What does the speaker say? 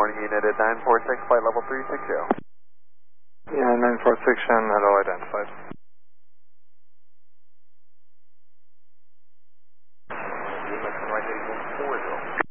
morning, unit at 946, flight level 360. Yeah, 946, Shannon, hello, identified. Right 8140.